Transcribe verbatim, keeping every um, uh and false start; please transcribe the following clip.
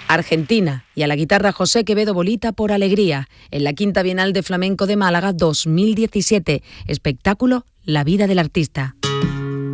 Argentina y a la guitarra José Quevedo Bolita por Alegría, en la Quinta Bienal de Flamenco de Málaga dos mil diecisiete. Espectáculo La vida del artista.